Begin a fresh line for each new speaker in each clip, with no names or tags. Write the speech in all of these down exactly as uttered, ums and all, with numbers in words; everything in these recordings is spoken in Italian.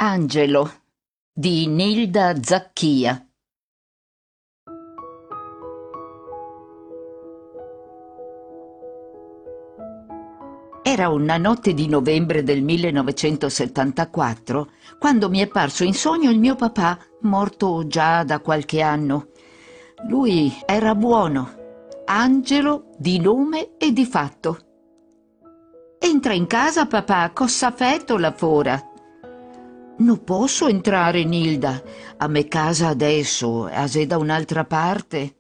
Angelo di Nilda Zacchia. Era una notte di novembre del millenovecentosettantaquattro quando mi è parso in sogno il mio papà, morto già da qualche anno. Lui era buono, Angelo di nome e di fatto. «Entra in casa, papà, cosa affetto la fora?» «Non posso entrare, Nilda, a me casa adesso, a se da un'altra parte».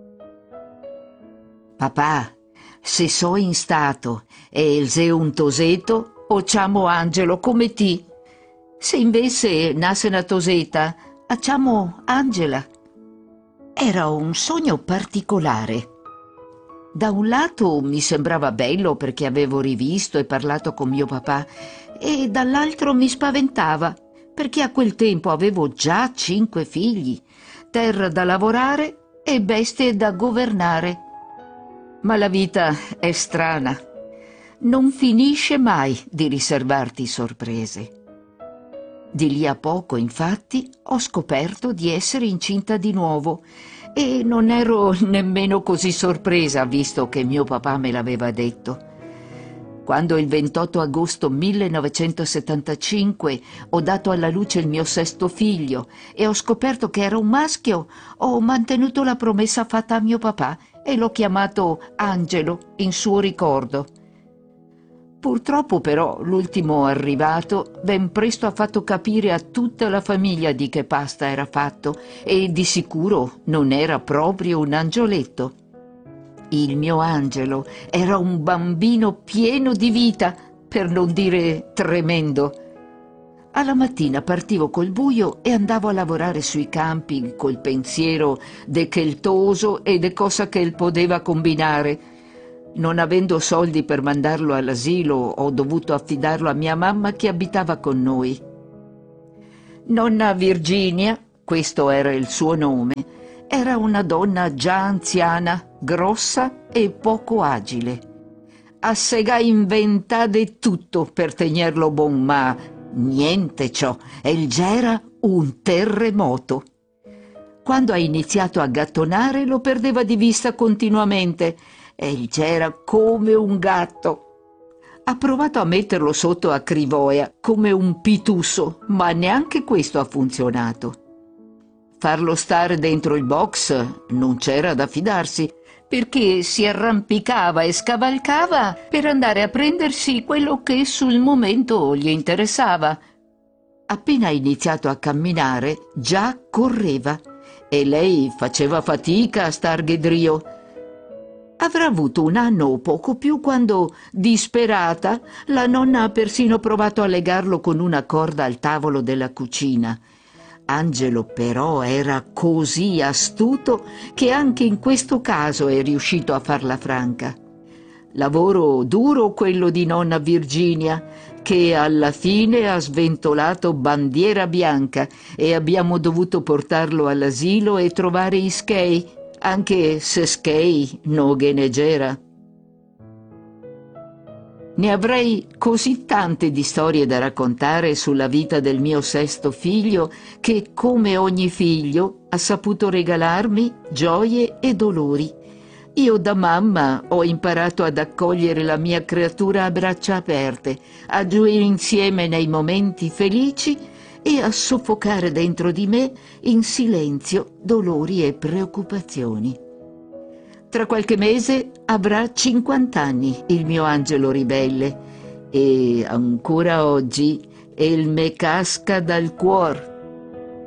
«Papà, se so in stato e il se un toseto, o ciamo Angelo come ti. Se invece nasse una toseta, acciamo Angela». Era un sogno particolare. Da un lato mi sembrava bello perché avevo rivisto e parlato con mio papà, e dall'altro mi spaventava perché a quel tempo avevo già cinque figli, terra da lavorare e bestie da governare. Ma la vita è strana. Non finisce mai di riservarti sorprese. Di lì a poco, infatti, ho scoperto di essere incinta di nuovo e non ero nemmeno così sorpresa, visto che mio papà me l'aveva detto. Quando il ventotto agosto millenovecentosettantacinque ho dato alla luce il mio sesto figlio e ho scoperto che era un maschio, ho mantenuto la promessa fatta a mio papà e l'ho chiamato Angelo in suo ricordo. Purtroppo però l'ultimo arrivato ben presto ha fatto capire a tutta la famiglia di che pasta era fatto e di sicuro non era proprio un angioletto. Il mio Angelo era un bambino pieno di vita, per non dire tremendo. Alla mattina partivo col buio e andavo a lavorare sui campi col pensiero de che il toso e de cosa che il poteva combinare. Non avendo soldi per mandarlo all'asilo, ho dovuto affidarlo a mia mamma che abitava con noi. Nonna Virginia, questo era il suo nome, era una donna già anziana, grossa e poco agile. Assega inventade tutto per tenerlo bon, ma niente ciò, el c'era un terremoto. Quando ha iniziato a gattonare lo perdeva di vista continuamente. E c'era come un gatto. Ha provato a metterlo sotto a Crivoia come un pitusso, ma neanche questo ha funzionato. Farlo stare dentro il box non c'era da fidarsi, perché si arrampicava e scavalcava per andare a prendersi quello che sul momento gli interessava. Appena ha iniziato a camminare, già correva, e lei faceva fatica a star ghedrio. Avrà avuto un anno o poco più quando, disperata, la nonna ha persino provato a legarlo con una corda al tavolo della cucina. Angelo però era così astuto che anche in questo caso è riuscito a farla franca. Lavoro duro quello di nonna Virginia, che alla fine ha sventolato bandiera bianca e abbiamo dovuto portarlo all'asilo e trovare i schei, anche se schei no ge ne c'era. Ne avrei così tante di storie da raccontare sulla vita del mio sesto figlio che, come ogni figlio, ha saputo regalarmi gioie e dolori. Io da mamma ho imparato ad accogliere la mia creatura a braccia aperte, a gioire insieme nei momenti felici e a soffocare dentro di me in silenzio dolori e preoccupazioni. Tra qualche mese avrà cinquant'anni il mio Angelo ribelle e ancora oggi el me casca dal cuor